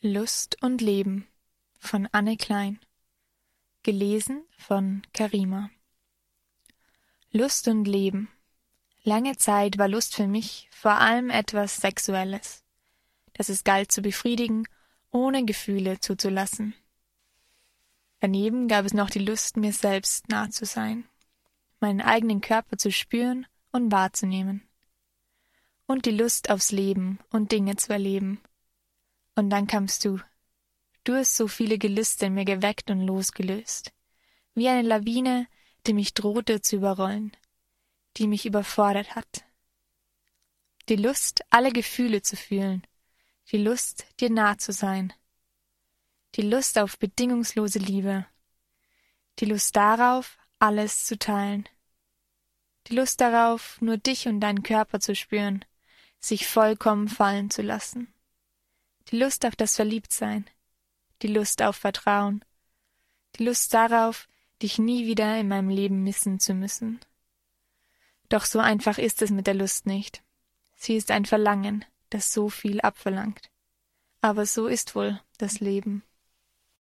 Lust und Leben von Anne Klein. Gelesen von Karima. Lust und Leben. Lange Zeit war Lust für mich vor allem etwas Sexuelles, das es galt zu befriedigen, ohne Gefühle zuzulassen. Daneben gab es noch die Lust, mir selbst nah zu sein, meinen eigenen Körper zu spüren und wahrzunehmen. Und die Lust aufs Leben und Dinge zu erleben. Und dann kamst du. Du hast so viele Gelüste in mir geweckt und losgelöst. Wie eine Lawine, die mich drohte zu überrollen, die mich überfordert hat. Die Lust, alle Gefühle zu fühlen. Die Lust, dir nah zu sein. Die Lust auf bedingungslose Liebe. Die Lust darauf, alles zu teilen. Die Lust darauf, nur dich und deinen Körper zu spüren, sich vollkommen fallen zu lassen. Die Lust auf das Verliebtsein, die Lust auf Vertrauen, die Lust darauf, dich nie wieder in meinem Leben missen zu müssen. Doch so einfach ist es mit der Lust nicht. Sie ist ein Verlangen, das so viel abverlangt. Aber so ist wohl das Leben.